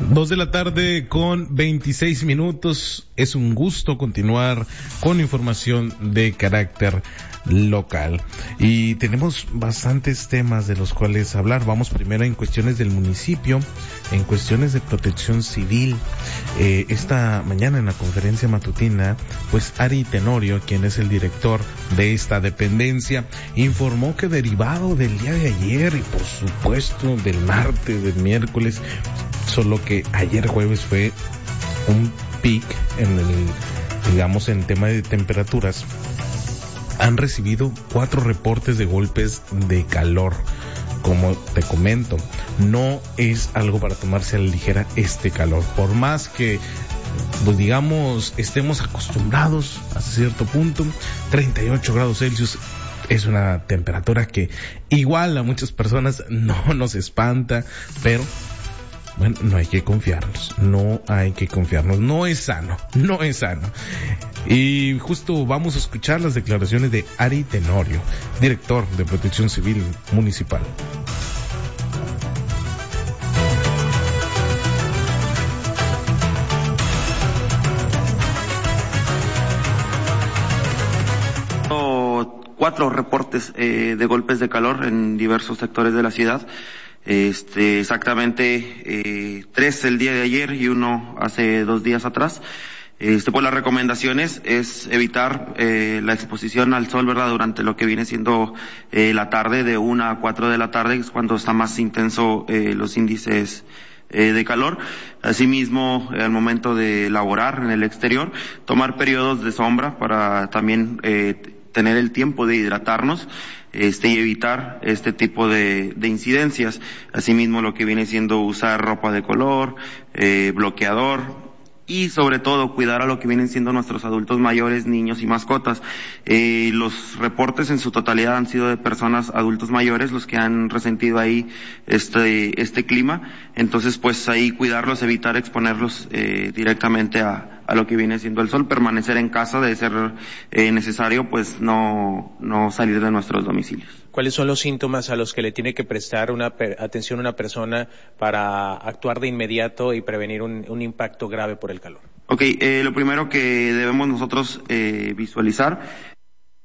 2:26 p.m. Es un gusto continuar con información de carácter local. Y tenemos bastantes temas de los cuales hablar. Vamos primero en cuestiones del municipio, en cuestiones de protección civil. Esta mañana en la conferencia matutina, pues Ari Tenorio, quien es el director de esta dependencia, informó que derivado del día de ayer y por supuesto del martes, del miércoles, solo que ayer jueves fue un pic en tema de temperaturas. Han recibido 4 reportes de golpes de calor. Como te comento, no es algo para tomarse a la ligera este calor. Por más que, pues digamos, estemos acostumbrados a cierto punto, 38 grados Celsius es una temperatura que igual a muchas personas no nos espanta, pero bueno, no hay que confiarnos, no es sano. Y justo vamos a escuchar las declaraciones de Ari Tenorio, director de Protección Civil Municipal. Cuatro reportes de golpes de calor en diversos sectores de la ciudad. Exactamente 3 el día de ayer y 1 hace 2 días atrás. Pues las recomendaciones es evitar la exposición al sol, ¿verdad? Durante lo que viene siendo la tarde, de 1 a 4 de la tarde, es cuando está más intenso los índices de calor. Asimismo, al momento de laborar en el exterior, tomar periodos de sombra para también tener el tiempo de hidratarnos y evitar este tipo de incidencias. Asimismo, lo que viene siendo usar ropa de color, bloqueador, y sobre todo cuidar a lo que vienen siendo nuestros adultos mayores, niños y mascotas. Los reportes en su totalidad han sido de personas adultos mayores los que han resentido ahí este clima. Entonces, pues ahí cuidarlos, evitar exponerlos directamente a lo que viene siendo el sol, permanecer en casa, de ser necesario, pues no salir de nuestros domicilios. ¿Cuáles son los síntomas a los que le tiene que prestar atención una persona para actuar de inmediato y prevenir un impacto grave por el calor? Lo primero que debemos nosotros visualizar